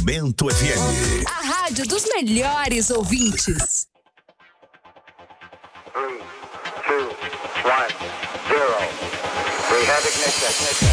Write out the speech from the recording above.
Momento FM. A rádio dos melhores ouvintes. 3, 2, 1, 0. We have ignition.